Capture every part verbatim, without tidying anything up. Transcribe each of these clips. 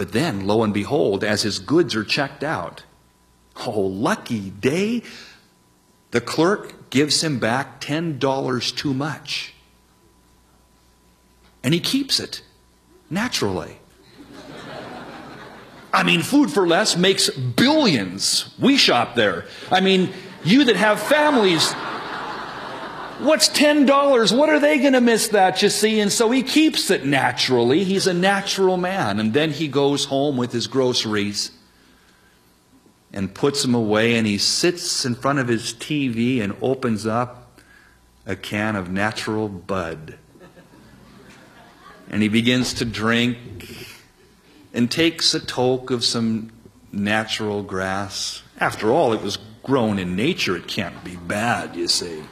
But then, lo and behold, as his goods are checked out, oh, lucky day, the clerk gives him back ten dollars too much. And he keeps it, naturally. I mean, Food for Less makes billions. We shop there. I mean, you that have families, what's ten dollars? What are they going to miss that, you see? And so he keeps it naturally. He's a natural man. And then he goes home with his groceries and puts them away, and he sits in front of his T V and opens up a can of natural Bud. And he begins to drink and takes a toke of some natural grass. After all, it was grown in nature. It can't be bad, you see.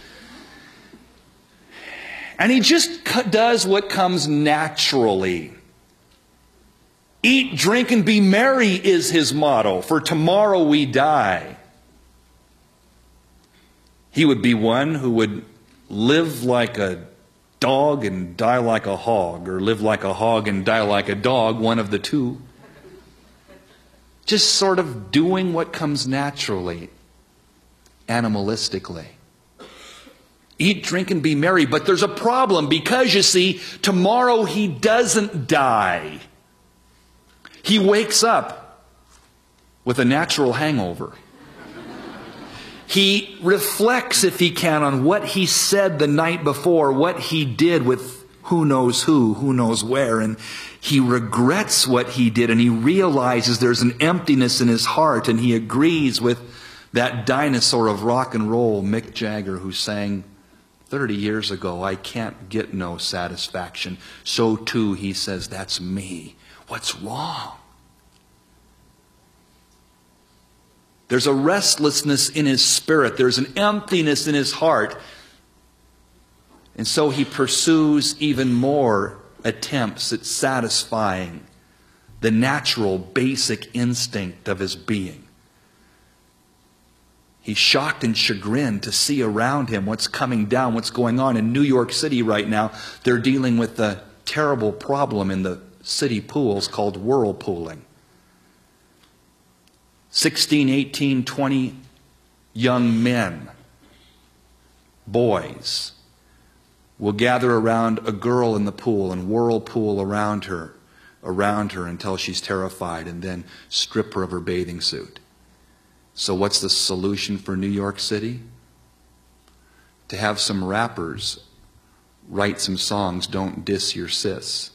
And he just does what comes naturally. Eat, drink, and be merry is his motto. For tomorrow we die. He would be one who would live like a dog and die like a hog, or live like a hog and die like a dog, one of the two. Just sort of doing what comes naturally, animalistically. Eat, drink, and be merry. But there's a problem, because, you see, tomorrow he doesn't die. He wakes up with a natural hangover. He reflects, if he can, on what he said the night before, what he did with who knows who, who knows where, and he regrets what he did, and he realizes there's an emptiness in his heart, and he agrees with that dinosaur of rock and roll, Mick Jagger, who sang thirty years ago, I can't get no satisfaction. So too, he says, that's me. What's wrong? There's a restlessness in his spirit. There's an emptiness in his heart. And so he pursues even more attempts at satisfying the natural, basic instinct of his being. He's shocked and chagrined to see around him what's coming down, what's going on in New York City right now. They're dealing with the terrible problem in the city pools called whirlpooling. sixteen, eighteen, twenty young men, boys, will gather around a girl in the pool and whirlpool around her, around her until she's terrified, and then strip her of her bathing suit. So what's the solution for New York City? To have some rappers write some songs, Don't Diss Your Sis.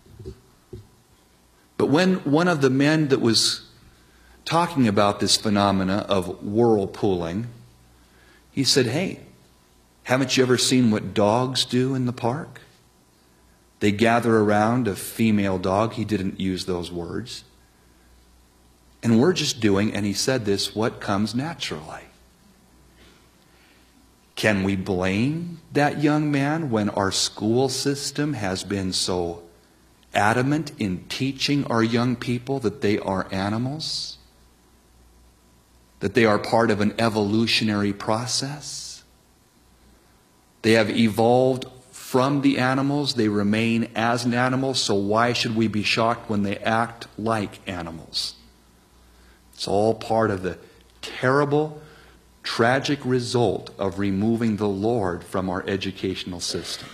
But when one of the men that was talking about this phenomena of whirlpooling, he said, hey, haven't you ever seen what dogs do in the park? They gather around a female dog. He didn't use those words. And we're just doing, and he said this, what comes naturally. Can we blame that young man when our school system has been so adamant in teaching our young people that they are animals? That they are part of an evolutionary process? They have evolved from the animals. They remain as an animal. So why should we be shocked when they act like animals? It's all part of the terrible, tragic result of removing the Lord from our educational system.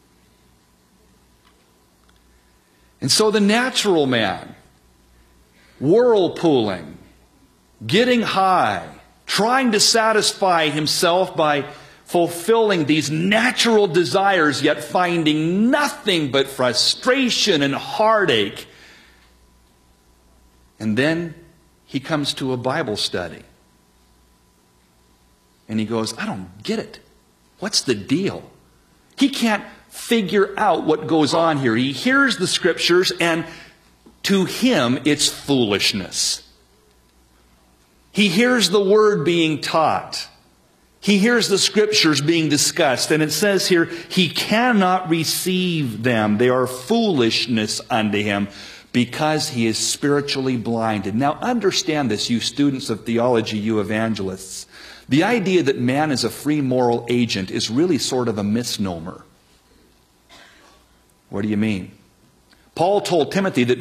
And so the natural man, whirlpooling, getting high, trying to satisfy himself by fulfilling these natural desires, yet finding nothing but frustration and heartache. And then he comes to a Bible study. And he goes, I don't get it. What's the deal? He can't figure out what goes on here. He hears the scriptures, and to him it's foolishness. He hears the word being taught. He hears the scriptures being discussed. And it says here, he cannot receive them. They are foolishness unto him, because he is spiritually blinded. Now understand this, you students of theology, you evangelists. The idea that man is a free moral agent is really sort of a misnomer. What do you mean? Paul told Timothy that